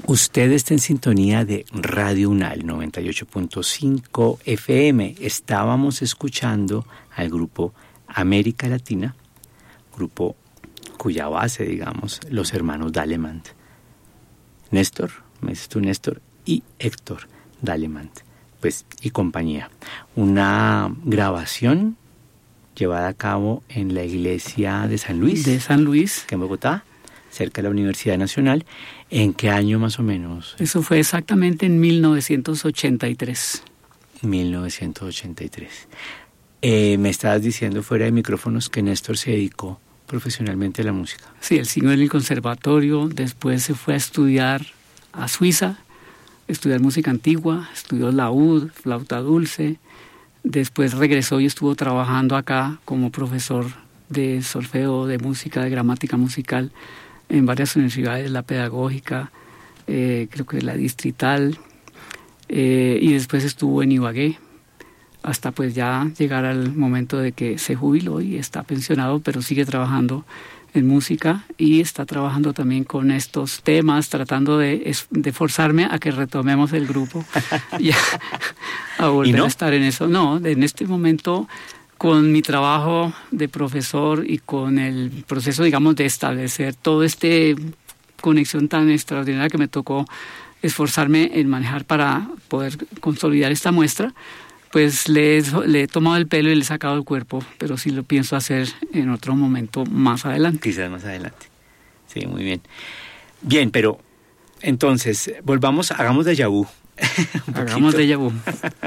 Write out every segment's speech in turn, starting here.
Usted está en sintonía de Radio UNAL 98.5 FM. Estábamos escuchando al grupo América Latina, grupo cuya base, digamos, los hermanos Dalemant. Néstor, me dices tú Néstor, y Héctor Dalemant, pues, y compañía. Una grabación llevada a cabo en la iglesia de San Luis. De San Luis. Que en Bogotá, cerca de la Universidad Nacional. ¿En qué año más o menos? Eso fue exactamente en 1983. 1983. Me estabas diciendo fuera de micrófonos que Néstor se dedicó profesionalmente a la música. Sí, él siguió en el conservatorio, después se fue a estudiar a Suiza, estudiar música antigua, estudió laúd, flauta dulce, después regresó y estuvo trabajando acá como profesor de solfeo, de música, de gramática musical, en varias universidades, la pedagógica, creo que la distrital, y después estuvo en Ibagué, hasta pues ya llegar al momento de que se jubiló y está pensionado, pero sigue trabajando en música y está trabajando también con estos temas, tratando de forzarme a que retomemos el grupo y a volver a estar en eso. No, en este momento, con mi trabajo de profesor y con el proceso, digamos, de establecer toda esta conexión tan extraordinaria que me tocó esforzarme en manejar para poder consolidar esta muestra, pues le he tomado el pelo y le he sacado el cuerpo, pero sí lo pienso hacer en otro momento más adelante. Quizás más adelante. Sí, muy bien. Bien, pero entonces, volvamos, hagamos déjà vu. Hagamos déjà vu.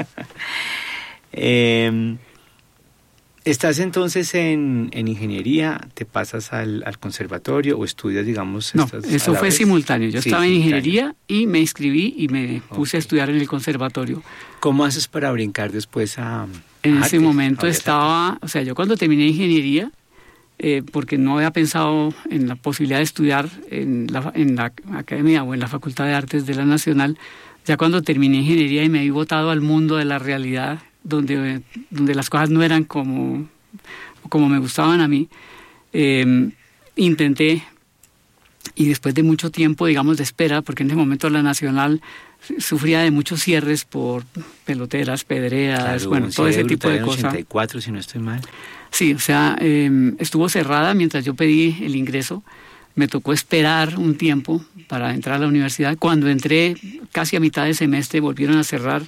¿Estás entonces en ingeniería? ¿Te pasas al conservatorio o estudias, digamos? No, eso fue simultáneo. Yo estaba en ingeniería y me inscribí y me puse a estudiar en el conservatorio. ¿Cómo haces para brincar después a En artes? ese momento estaba, o sea, yo cuando terminé ingeniería, porque no había pensado en la posibilidad de estudiar en la academia o en la Facultad de Artes de la Nacional, ya cuando terminé ingeniería y me vi botado al mundo de la realidad, donde las cosas no eran como me gustaban a mí, intenté, y después de mucho tiempo, digamos, de espera, porque en ese momento la Nacional sufría de muchos cierres por peloteras, pedreras, claro, bueno, todo ese tipo de cosas. 84, si no estoy mal. Sí, o sea, estuvo cerrada mientras yo pedí el ingreso. Me tocó esperar un tiempo para entrar a la universidad. Cuando entré, casi a mitad de semestre, volvieron a cerrar.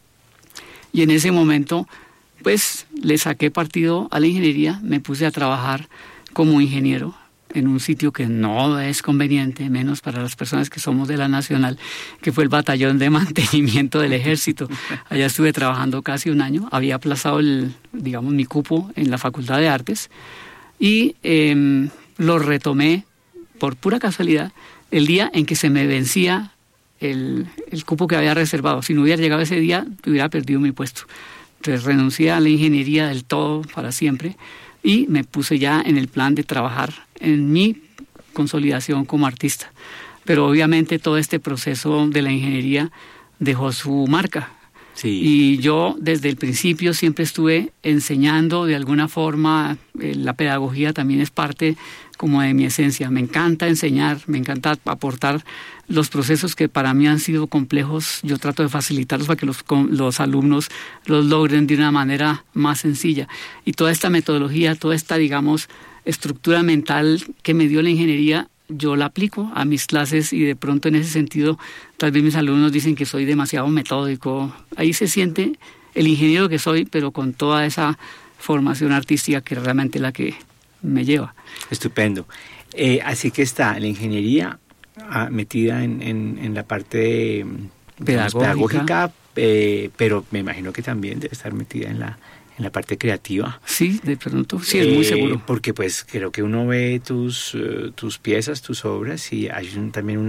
Y en ese momento, pues, le saqué partido a la ingeniería, me puse a trabajar como ingeniero en un sitio que no es conveniente, menos para las personas que somos de la Nacional, que fue el Batallón de Mantenimiento del Ejército. Allá estuve trabajando casi un año, había aplazado mi cupo en la Facultad de Artes y lo retomé por pura casualidad el día en que se me vencía el cupo que había reservado. Si no hubiera llegado ese día, hubiera perdido mi puesto. Entonces renuncié a la ingeniería del todo para siempre y me puse ya en el plan de trabajar en mi consolidación como artista. Pero obviamente todo este proceso de la ingeniería dejó su marca. Sí. Y yo desde el principio siempre estuve enseñando de alguna forma. La pedagogía también es parte como de mi esencia. Me encanta enseñar, me encanta aportar los procesos que para mí han sido complejos. Yo trato de facilitarlos para que los alumnos los logren de una manera más sencilla. Y toda esta metodología, toda esta, digamos, estructura mental que me dio la ingeniería, yo la aplico a mis clases y de pronto en ese sentido tal vez mis alumnos dicen que soy demasiado metódico. Ahí se siente el ingeniero que soy, pero con toda esa formación artística que es realmente la que me lleva. Estupendo. Así que está la ingeniería metida en la parte pedagógica, pero me imagino que también debe estar metida en la parte creativa. Sí, de pronto, sí, es muy seguro. Porque pues creo que uno ve tus piezas, tus obras y hay también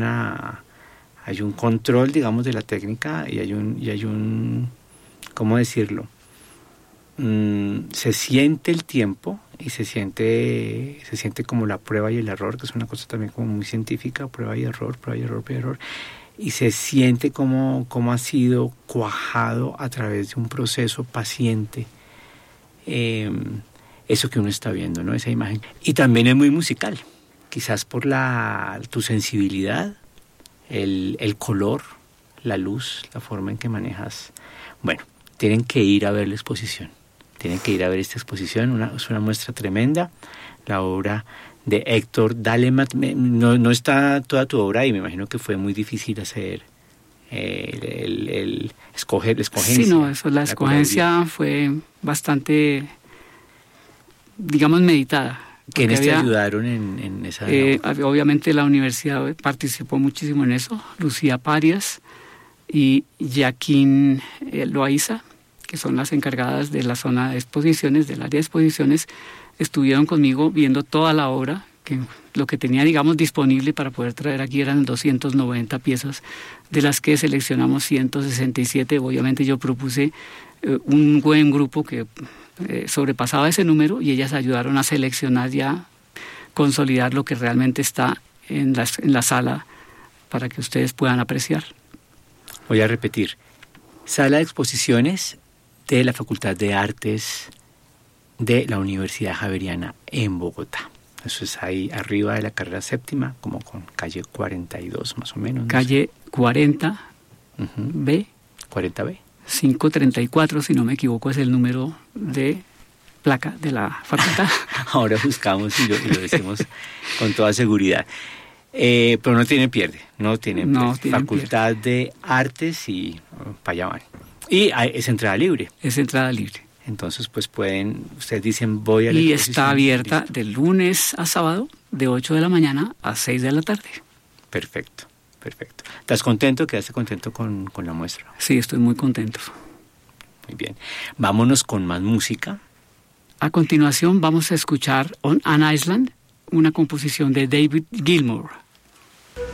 un control, digamos, de la técnica y hay un ¿cómo decirlo? Se siente el tiempo y se siente como la prueba y el error, que es una cosa también como muy científica, prueba y error, y se siente como ha sido cuajado a través de un proceso paciente eso que uno está viendo, ¿no? Esa imagen. Y también es muy musical, quizás por tu sensibilidad el color, la luz, la forma en que manejas. Bueno, tienen que ir a ver la exposición. Tienen que ir a ver esta exposición. Es una muestra tremenda. La obra de Héctor Dalemat. No está toda tu obra y me imagino que fue muy difícil hacer la escogencia. Sí, no, la escogencia fue bastante, digamos, meditada. ¿Quiénes te ayudaron en esa obviamente la universidad participó muchísimo en eso. Lucía Parias y Jaquín Loaiza, que son las encargadas de la zona de exposiciones, del área de exposiciones, estuvieron conmigo viendo toda la obra, que lo que tenía, digamos, disponible para poder traer aquí eran 290 piezas, de las que seleccionamos 167. Obviamente yo propuse un buen grupo que sobrepasaba ese número y ellas ayudaron a seleccionar ya, consolidar lo que realmente está en la sala para que ustedes puedan apreciar. Voy a repetir. Sala de exposiciones de la Facultad de Artes de la Universidad Javeriana en Bogotá. Eso es ahí arriba de la carrera séptima, como con calle 42 más o menos. Calle 40 B. 40B. 534, si no me equivoco, es el número de placa de la facultad. Ahora buscamos y lo decimos con toda seguridad. Pero no tienen pierde. Facultad de Artes y para allá van. Y es entrada libre. Es entrada libre. Entonces, pues ustedes dicen voy a la exposición. Y está abierta de lunes a sábado, de 8 de la mañana a 6 de la tarde. Perfecto. ¿Estás contento? ¿Quedaste contento con la muestra? Sí, estoy muy contento. Muy bien. Vámonos con más música. A continuación vamos a escuchar On an Island, una composición de David Gilmour.